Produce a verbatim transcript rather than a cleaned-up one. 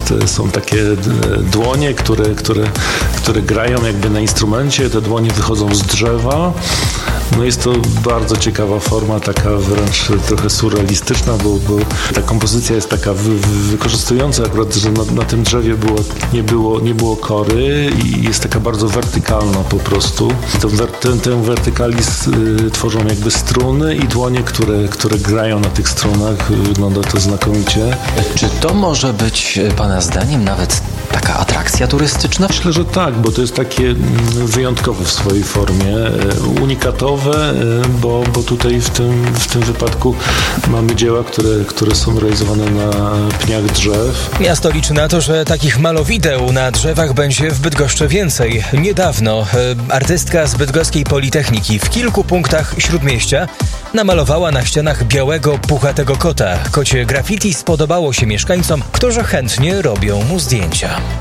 jest, są takie dłonie, które, które, które grają jakby na instrumencie, te dłonie wychodzą z drzewa. No jest to bardzo ciekawa forma, taka wręcz trochę surrealistyczna, bo, bo ta kompozycja jest taka wy, wy, wykorzystująca akurat, że na, na tym drzewie było, nie, było, nie było kory i jest taka bardzo wertykalna po prostu. To, tę, tę wertykalizm y, tworzą jakby struny i dłonie, które, które grają na tych strunach. Wygląda to znakomicie. Czy to może być Pana zdaniem nawet taka atrakcja turystyczna? Myślę, że tak, bo to jest takie wyjątkowe w swojej formie, unikatowe, bo, bo tutaj w tym, w tym wypadku mamy dzieła, które, które są realizowane na pniach drzew. Miasto liczy na to, że takich malowideł na drzewach będzie w Bydgoszczy więcej. Niedawno artystka z bydgoskiej Politechniki w kilku punktach Śródmieścia namalowała na ścianach białego, puchatego kota. Kocie graffiti spodobało się mieszkańcom, którzy chętnie robią mu zdjęcia.